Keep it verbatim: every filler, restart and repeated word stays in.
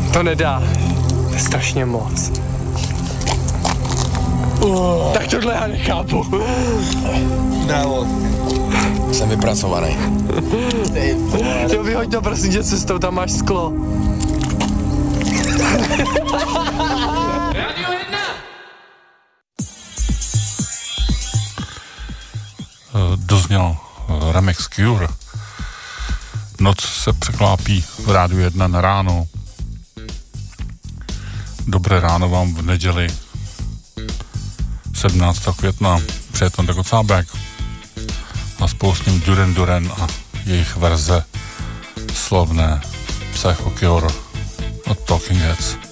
To nedá. To je strašně moc. Uh. Tak tohle já nechápu. Bravo. Jsem vypracovaný. Jo, vyhoď to prosím tě cestou, tam máš sklo. Radio jedna. Dozněl remix Cure. Noc se překlápí v Rádiu jedna na ráno. Dobré ráno vám v neděli sedmnáctého května. Přeje to jako Cábek a spolu s ním Duran Duran a jejich verze slavné Psycho Cure od Talking Heads.